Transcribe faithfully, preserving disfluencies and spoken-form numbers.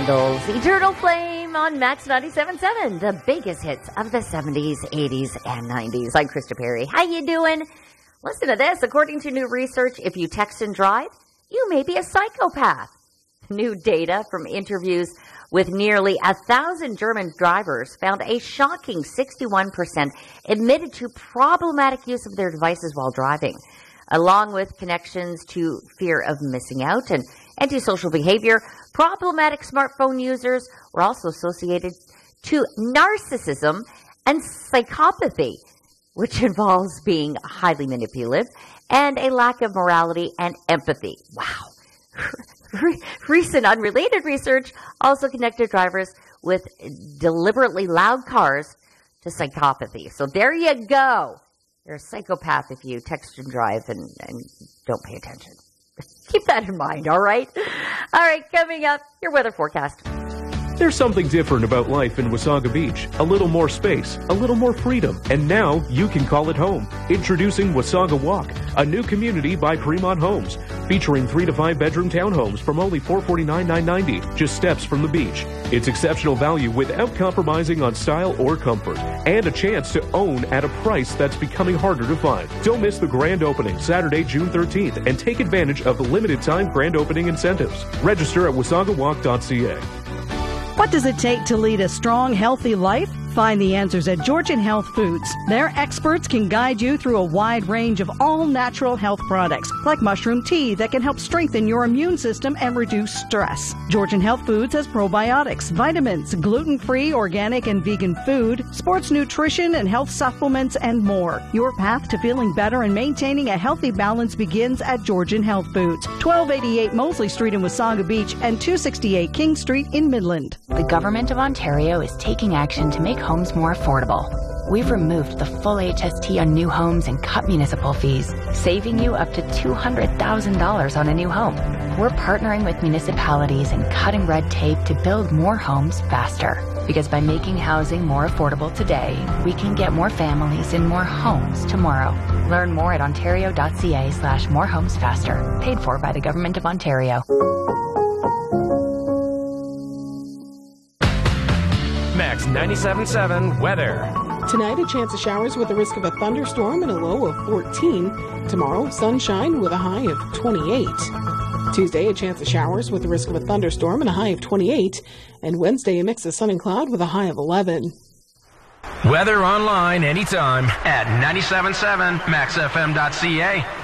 Candles, Eternal Flame on Max ninety-seven point seven, the biggest hits of the seventies, eighties, and nineties. I'm Krista Perry. How you doing? Listen to this. According to new research, if you text and drive, you may be a psychopath. New data from interviews with nearly a thousand German drivers found a shocking sixty-one percent admitted to problematic use of their devices while driving, along with connections to fear of missing out and antisocial behavior. Problematic smartphone users were also associated to narcissism and psychopathy, which involves being highly manipulative and a lack of morality and empathy. Wow. Recent unrelated research also connected drivers with deliberately loud cars to psychopathy. So there you go. You're a psychopath if you text and drive and, and don't pay attention. Keep that in mind, all right? All right, coming up, your weather forecast. There's something different about life in Wasaga Beach. A little more space, a little more freedom, and now you can call it home. Introducing Wasaga Walk, a new community by Fremont Homes, featuring three to five bedroom townhomes from only four hundred forty-nine thousand nine hundred ninety dollars, just steps from the beach. It's exceptional value without compromising on style or comfort, and a chance to own at a price that's becoming harder to find. Don't miss the grand opening Saturday, June thirteenth, and take advantage of the limited time grand opening incentives. Register at wasaga walk dot c a. What does it take to lead a strong, healthy life? Find the answers at Georgian Health Foods. Their experts can guide you through a wide range of all-natural health products, like mushroom tea that can help strengthen your immune system and reduce stress. Georgian Health Foods has probiotics, vitamins, gluten-free, organic, and vegan food, sports nutrition, and health supplements, and more. Your path to feeling better and maintaining a healthy balance begins at Georgian Health Foods, twelve eighty-eight Mosley Street in Wasaga Beach and two sixty-eight King Street in Midland. The Government of Ontario is taking action to make homes more affordable. We've removed the full H S T on new homes and cut municipal fees, saving you up to two hundred thousand dollars on a new home. We're partnering with municipalities and cutting red tape to build more homes faster. Because by making housing more affordable today, we can get more families in more homes tomorrow. Learn more at ontario dot c a slash more homes faster. Paid for by the Government of Ontario. Max ninety-seven point seven weather. Tonight, a chance of showers with a risk of a thunderstorm and a low of fourteen. Tomorrow, sunshine with a high of twenty-eight. Tuesday, a chance of showers with a risk of a thunderstorm and a high of twenty-eight. And Wednesday, a mix of sun and cloud with a high of eleven. Weather online anytime at ninety-seven point seven max f m dot c a.